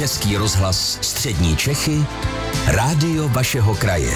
Český rozhlas Střední Čechy, rádio vašeho kraje.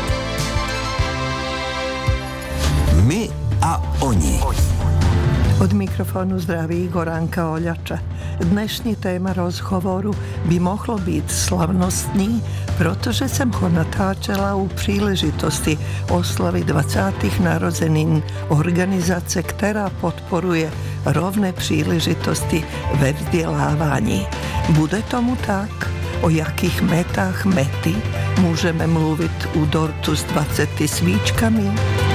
My a oni. Od mikrofonu zdraví Goranka Oljača. Dnešní téma rozhovoru by mohlo být slavnostní, protože jsem ho natáčela u příležitosti oslavy 20. narozenin organizace, která podporuje rovné příležitosti ve vzdělávání. Bude tomu tak? O jakých metách mety můžeme mluvit u dortu s 20 svíčkami?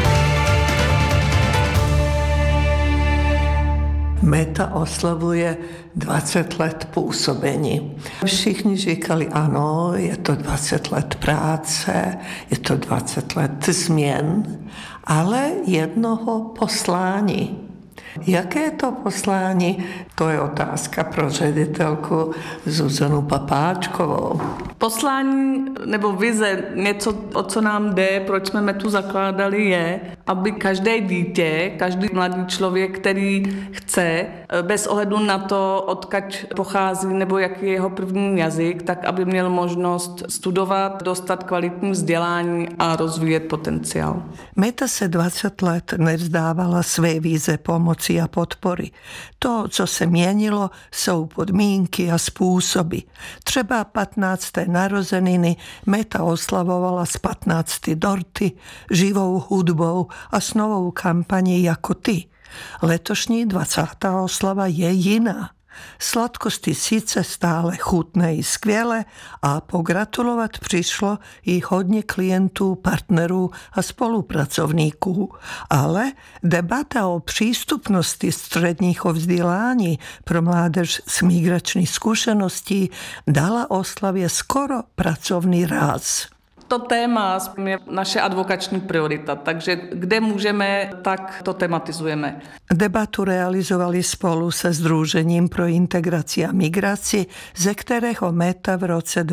Meta oslavuje 20 let působení. Všichni říkali, ano, je to 20 let práce, je to 20 let změn, ale jednoho poslání. Jaké je to poslání? To je otázka pro ředitelku Zuzanu Papáčkovou. Poslání nebo vize, něco, o co nám jde, proč jsme Metu zakládali, je, aby každé dítě, každý mladý člověk, který chce, bez ohledu na to, odkud pochází nebo jaký je jeho první jazyk, tak aby měl možnost studovat, dostat kvalitní vzdělání a rozvíjet potenciál. Meta se 20 let nevzdávala své vize pomoci a podpory. To, co se měnilo, jsou podmínky a způsoby. Třeba 15. narozeniny Meta oslavovala s 15 dorty, živou hudbou a s novou kampaní Jako ty. Letošní 20. oslava je jiná. Sladkosti sice stále chutné skvěle a pogratulovat přišlo i hodně klientů, partnerů a spolupracovníků, ale debata o přístupnosti středního vzdělání pro mládež s migrační zkušeností dala oslavě skoro pracovní ráz. To téma je naše advokační priorita, takže kde můžeme, tak to tematizujeme. Debatu realizovali spolu se Sdružením pro integraci a migraci, ze kterého Meta v roce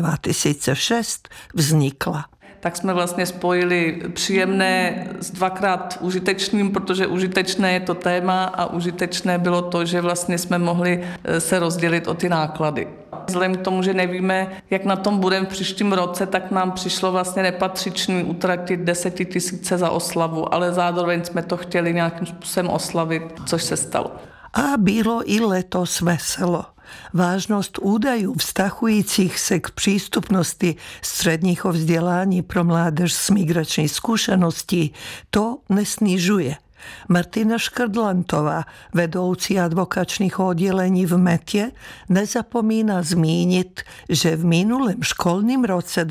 2006 vznikla. Tak jsme vlastně spojili příjemné s dvakrát užitečným, protože užitečné je to téma a užitečné bylo to, že vlastně jsme mohli se rozdělit o ty náklady. Vzhledem k tomu, že nevíme, jak na tom budeme v příštím roce, tak nám přišlo vlastně nepatřičný utratit 10 000 za oslavu, ale zároveň jsme to chtěli nějakým způsobem oslavit, což se stalo. A bylo i letos veselo. Vážnost údajů vztahujících se k přístupnosti středního vzdělání pro mládež s migrační zkušeností to nesnižuje. Martina Škrdlantová, vedoucí advokačních oddělení v Metě, nezapomíná zmínit, že v minulém školním roce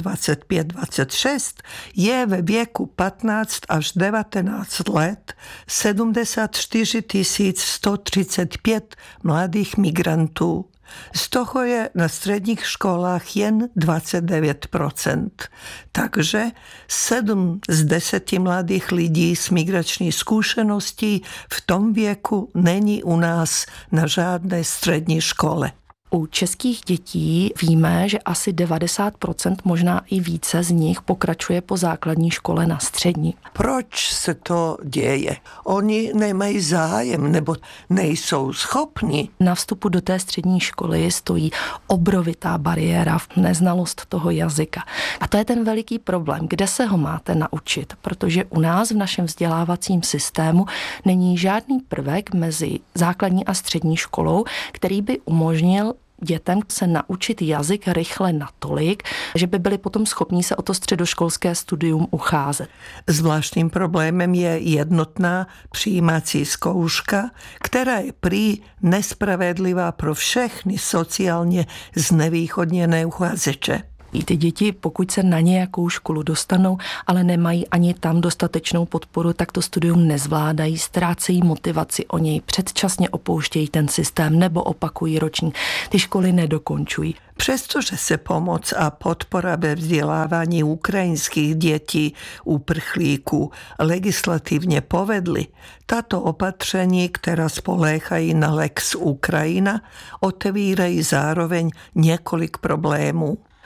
25-26 je ve věku 15 až 19 let 74 135 mladých migrantů. Z toho je na středních školách jen 29%. Takže 7 z 10 mladých lidí s migrační zkušeností v tom věku není u nás na žádné střední škole. U českých dětí víme, že asi 90%, možná i více z nich pokračuje po základní škole na střední. Proč se to děje? Oni nemají zájem nebo nejsou schopni. Na vstupu do té střední školy stojí obrovitá bariéra, neznalost toho jazyka. A to je ten veliký problém, kde se ho máte naučit, protože u nás v našem vzdělávacím systému není žádný prvek mezi základní a střední školou, který by umožnil dětem se naučit jazyk rychle natolik, že by byli potom schopní se o to středoškolské studium ucházet. Zvláštním problémem je jednotná přijímací zkouška, která je prý nespravedlivá pro všechny sociálně znevýhodněné uchazeče. I ty děti, pokud se na nějakou školu dostanou, ale nemají ani tam dostatečnou podporu, tak to studium nezvládají, ztrácejí motivaci o něj, předčasně opouštějí ten systém nebo opakují ročník. Ty školy nedokončují. Přestože se pomoc a podpora ve vzdělávání ukrajinských dětí uprchlíků legislativně povedly, tato opatření, která spoléhají na Lex Ukrajina, otevírají zároveň několik problémů.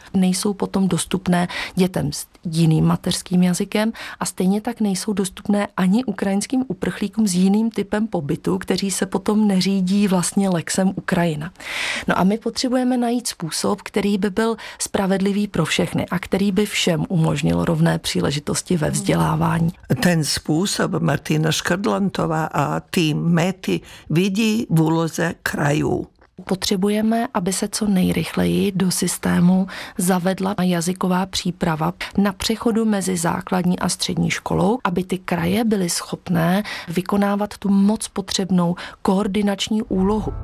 Nejsou potom dostupné dětem s jiným mateřským jazykem a stejně tak nejsou dostupné ani ukrajinským uprchlíkům s jiným typem pobytu, kteří se potom neřídí vlastně lexem Ukrajina. No a my potřebujeme najít způsob, který by byl spravedlivý pro všechny a který by všem umožnil rovné příležitosti ve vzdělávání. Ten způsob Martina Škrdlantová a tým METI vidí v úloze krajů. Potřebujeme, aby se co nejrychleji do systému zavedla jazyková příprava na přechodu mezi základní a střední školou, aby ty kraje byly schopné vykonávat tu moc potřebnou koordinační úlohu.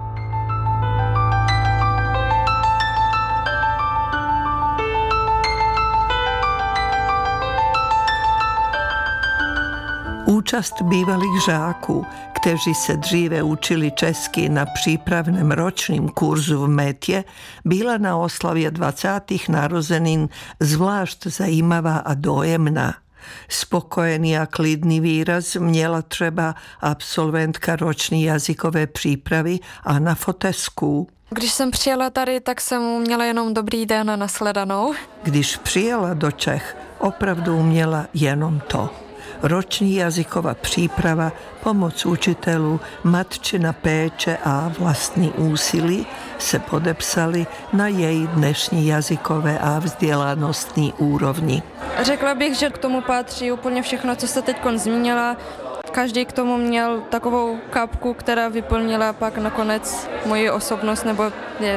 Účast bývalých žáků, kteří se dříve učili česky na přípravném ročním kurzu v Metě, byla na oslavě 20. narozenin zvlášť zajímavá a dojemná. Spokojený a klidný výraz měla třeba absolventka roční jazykové přípravy Anna Fotesku. Když jsem přijela tady, tak jsem měla jenom dobrý den a nashledanou. Když přijela do Čech, opravdu uměla jenom to. Roční jazyková příprava, pomoc učitelů, matčina péče a vlastní úsilí se podepsali na její dnešní jazykové a vzdělanostní úrovni. Řekla bych, že k tomu patří úplně všechno, co se teď zmínila. Každý k tomu měl takovou kapku, která vyplnila pak nakonec moji osobnost, nebo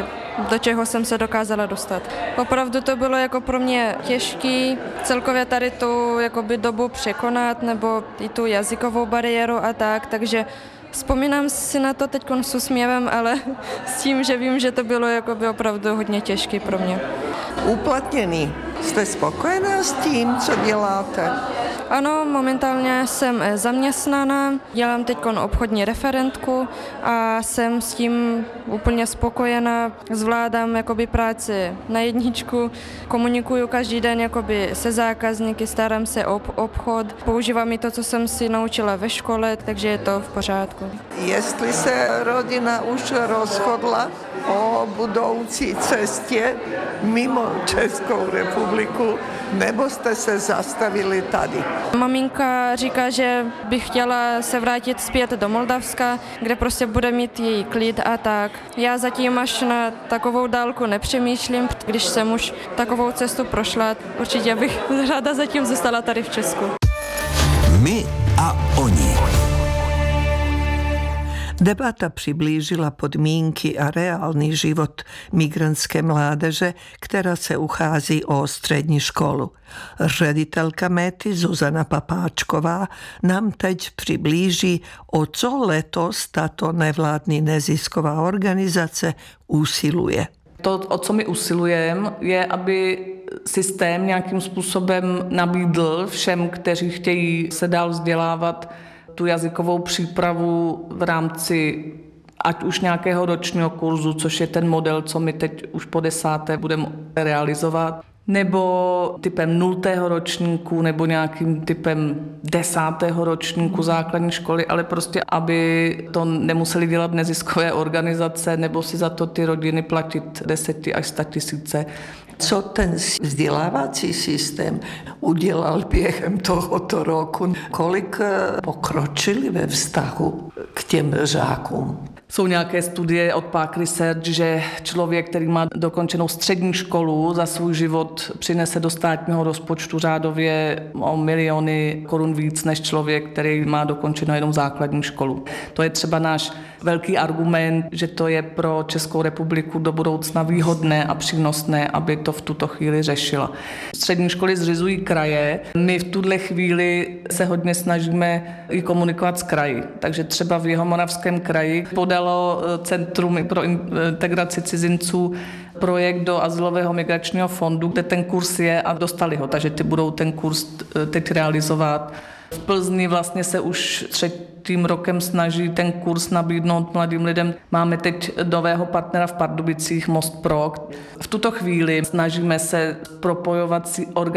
do čeho jsem se dokázala dostat. Opravdu to bylo jako pro mě těžký celkově tady tu jakoby dobu překonat, nebo i tu jazykovou bariéru a tak, takže vzpomínám si na to teď s úsměvem, ale s tím, že vím, že to bylo jakoby opravdu hodně těžký pro mě. Uplatněný. Jste spokojená s tím, co děláte? Ano, momentálně jsem zaměstnaná, dělám teď obchodní referentku a jsem s tím úplně spokojená. Zvládám jakoby práci na jedničku, komunikuju každý den jakoby se zákazníky, starám se o obchod, používám i to, co jsem si naučila ve škole, takže je to v pořádku. Jestli se rodina už rozhodla o budoucí cestě mimo Českou republiku, nebo jste se zastavili tady? Maminka říká, že by chtěla se vrátit zpět do Moldavska, kde prostě bude mít její klid a tak. Já zatím až na takovou dálku nepřemýšlím, když jsem už takovou cestu prošla, určitě bych ráda zatím zůstala tady v Česku. My a oni. Debata přiblížila podmínky a reálný život migrantské mládeže, která se uchází o střední školu. Ředitelka Mety Zuzana Papáčková nám teď přiblíží, o co letos tato nevládní nezisková organizace usiluje. To, o co my usilujeme, je, aby systém nějakým způsobem nabídl všem, kteří chtějí se dál vzdělávat, tu jazykovou přípravu v rámci ať už nějakého ročního kurzu, což je ten model, co my teď už po 10. budeme realizovat, nebo typem 0. ročníku, nebo nějakým typem 10. ročníku základní školy, ale prostě, aby to nemuseli dělat neziskové organizace, nebo si za to ty rodiny platit 10 až 100 tisíce. Co ten vzdělávací systém udělal během tohoto roku? Kolik pokročili ve vztahu k těm žákům? Jsou nějaké studie od Park Research, že člověk, který má dokončenou střední školu, za svůj život přinese do státního rozpočtu řádově o miliony korun víc než člověk, který má dokončenou jenom základní školu. To je třeba náš velký argument, že to je pro Českou republiku do budoucna výhodné a přínosné, aby to v tuto chvíli řešila. Střední školy zřizují kraje. My v tuhle chvíli se hodně snažíme i komunikovat s kraji. Takže třeba v Jihomoravském kraji podalo Centrum pro integraci cizinců projekt do Azylového migračního fondu, kde ten kurz je a dostali ho, takže ty budou ten kurz teď realizovat. V Plzni vlastně se už 3. rokem snaží ten kurz nabídnout mladým lidem. Máme teď nového partnera v Pardubicích, Most Pro. V tuto chvíli snažíme se propojovat si